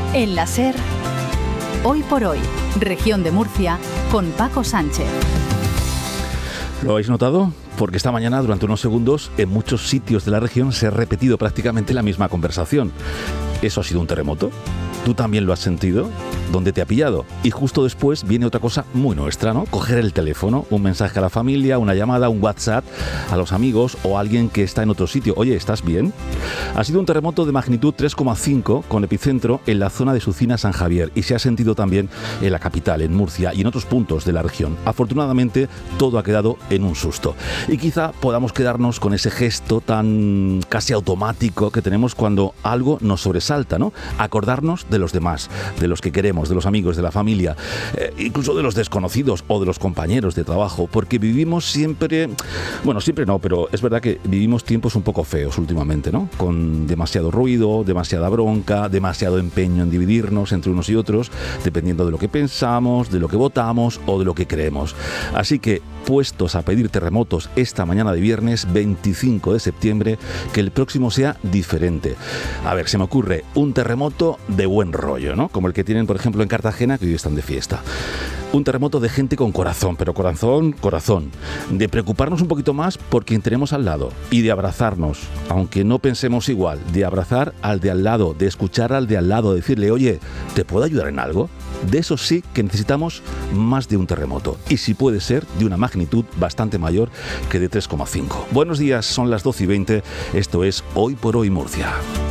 En la SER, Hoy por Hoy, Región de Murcia, con Paco Sánchez. ¿Lo habéis notado? Porque esta mañana, durante unos segundos, en muchos sitios de la región se ha repetido prácticamente la misma conversación. ¿Eso ha sido un terremoto? ¿Tú también lo has sentido? ¿Dónde te ha pillado? Y justo después viene otra cosa muy nuestra, ¿no? Coger el teléfono, un mensaje a la familia, una llamada, un WhatsApp a los amigos o a alguien que está en otro sitio. Oye, ¿estás bien? Ha sido un terremoto de magnitud 3,5 con epicentro en la zona de Sucina, San Javier, y se ha sentido también en la capital, en Murcia y en otros puntos de la región. Afortunadamente, todo ha quedado en un susto. Y quizá podamos quedarnos con ese gesto tan casi automático que tenemos cuando algo nos sobresalta, ¿no? Acordarnos de los demás, de los que queremos, de los amigos, de la familia, incluso de los desconocidos o de los compañeros de trabajo, porque vivimos siempre, bueno, siempre no, pero es verdad que vivimos tiempos un poco feos últimamente, ¿no? Con demasiado ruido, demasiada bronca, demasiado empeño en dividirnos entre unos y otros, dependiendo de lo que pensamos, de lo que votamos o de lo que creemos. Así que, puestos a pedir terremotos esta mañana de viernes 25 de septiembre, que el próximo sea diferente. A ver, se me ocurre un terremoto de buen rollo, ¿no? Como el que tienen, por ejemplo, en Cartagena, que hoy están de fiesta. Un terremoto de gente con corazón, pero corazón. De preocuparnos un poquito más por quien tenemos al lado y de abrazarnos, aunque no pensemos igual, de abrazar al de al lado, de escuchar al de al lado, decirle, oye, ¿te puedo ayudar en algo? De eso sí que necesitamos más de un terremoto. Y si puede ser de una magnitud bastante mayor que de 3,5. Buenos días, son las 12:20. Esto es Hoy por Hoy Murcia.